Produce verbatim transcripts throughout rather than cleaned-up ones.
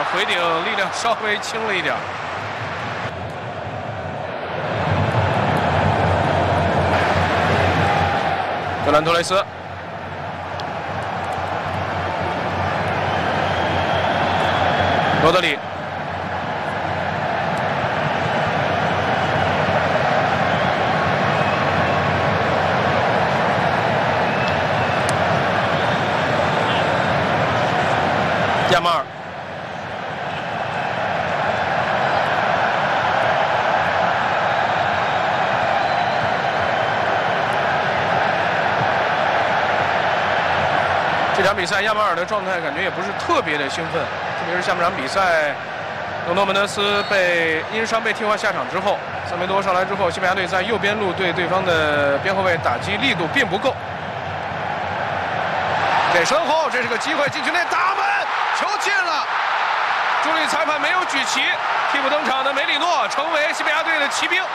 回顶力量稍微轻了一点。格兰托雷斯。 罗德里，亚马尔，这场比赛亚马尔的状态感觉也不是特别的兴奋。 特别是下半场比赛，罗诺门德斯被因伤被替换下场之后，萨梅多上来之后，西班牙队在右边路对对方的边后卫打击力度并不够。给身后，这是个机会，禁区内打门，球进了。助理裁判没有举旗，替补登场的梅里诺成为西班牙队的骑兵。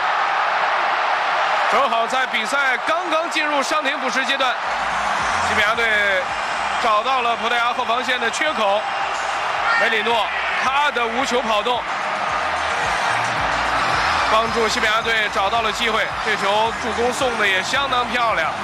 正好在比赛刚刚进入伤停补时阶段，西班牙队找到了葡萄牙后防线的缺口。 梅里诺，他的无球跑动，帮助西班牙队找到了机会。这球助攻送的也相当漂亮。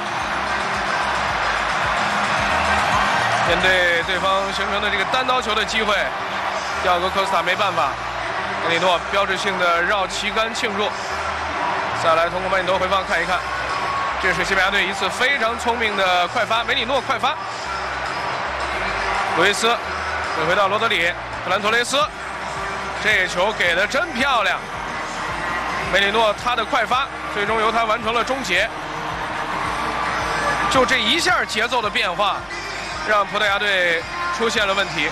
面对对方形成的这个单刀球的机会，迪奥戈·科斯塔没办法。梅里诺标志性的绕旗杆庆祝。再来通过慢镜头回放看一看，这是西班牙队一次非常聪明的快发，梅里诺快发。路易斯。 回回到罗德里，格兰托雷斯，这球给的真漂亮。梅里诺他的快发，最终由他完成了终结。就这一下节奏的变化，让葡萄牙队出现了问题。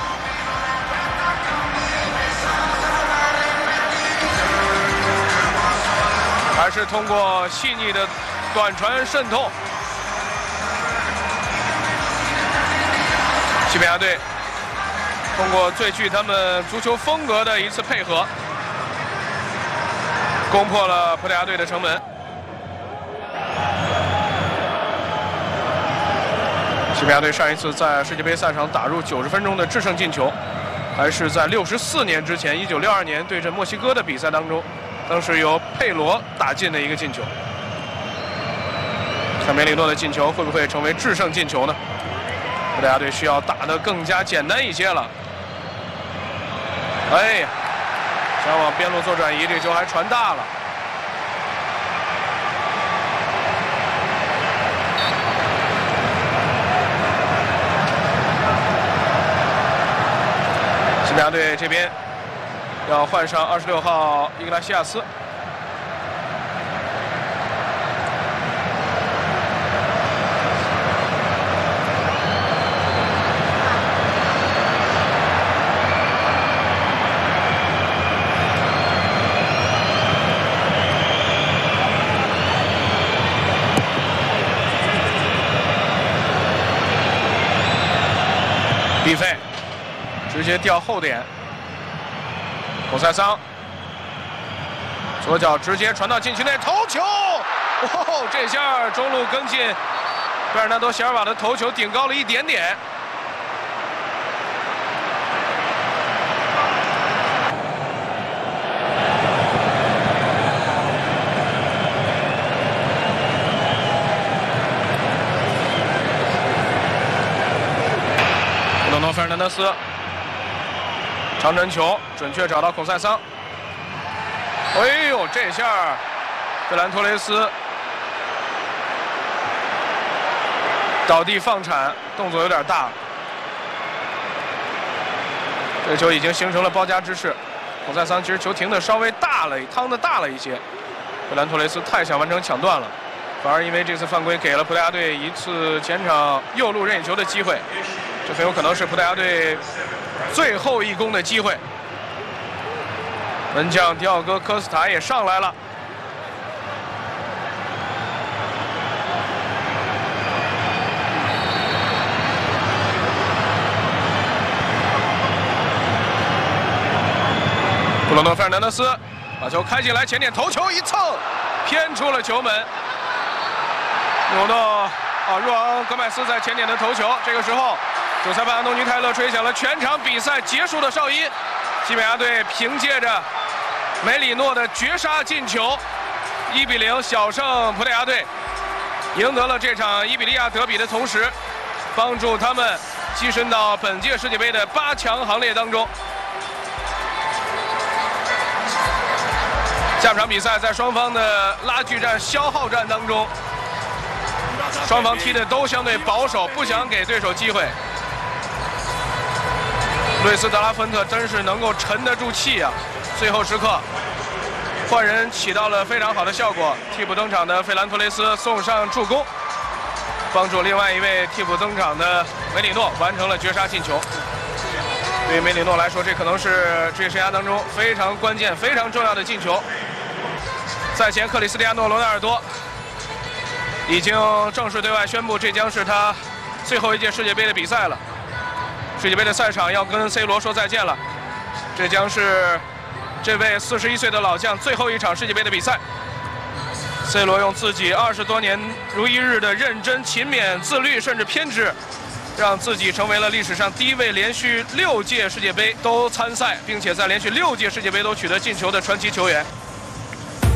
还是通过细腻的短传渗透，西班牙队。 通过最具他们足球风格的一次配合，攻破了葡萄牙队的城门。西班牙队上一次在世界杯赛场打入九十分钟的制胜进球，还是在六十四年之前，一九六二年对阵墨西哥的比赛当中，当时由佩罗打进的一个进球。看梅里诺的进球会不会成为制胜进球呢？葡萄牙队需要打得更加简单一些了。 哎呀，想往边路做转移，这球还传大了。西班牙队这边要换上二十六号伊格拉西亚斯。 比费直接掉后点，孔塞桑左脚直接传到禁区内头球，哦，这下中路跟进，贝尔纳多·席尔瓦的头球顶高了一点点。费尔南德斯长传球准确找到孔塞桑，哎呦，这下费兰托雷斯倒地放铲，动作有点大。这球已经形成了包夹之势，孔塞桑其实球停的稍微大了，趟的大了一些。费兰托雷斯太想完成抢断了，反而因为这次犯规给了葡萄牙队一次前场右路任意球的机会。 这很有可能是葡萄牙队最后一攻的机会。门将迪奥戈·科斯塔也上来了。布鲁诺·费尔南德斯把球开进来，前点头球一蹭，偏出了球门。扭到啊，若昂·戈麦斯在前点的头球，这个时候。 主裁判安东尼·泰勒吹响了全场比赛结束的哨音。西班牙队凭借着梅里诺的绝杀进球，一比零小胜葡萄牙队，赢得了这场伊比利亚德比的同时，帮助他们跻身到本届世界杯的八强行列当中。下场比赛在双方的拉锯战、消耗战当中，双方踢的都相对保守，不想给对手机会。路易斯·德拉芬特真是能够沉得住气啊！最后时刻，换人起到了非常好的效果。替补登场的费兰托雷斯送上助攻，帮助另外一位替补登场的梅里诺完成了绝杀进球。对于梅里诺来说，这可能是职业生涯当中非常关键、非常重要的进球。赛前，克里斯蒂亚诺·罗纳尔多已经正式对外宣布，这将是他最后一届世界杯的比赛了。世界杯的赛场要跟 C 罗说再见了，这将是这位四十一岁的老将最后一场世界杯的比赛。C 罗用自己二十多年如一日的认真、勤勉、自律，甚至偏执，让自己成为了历史上第一位连续六届世界杯都参赛，并且在连续六届世界杯都取得进球的传奇球员。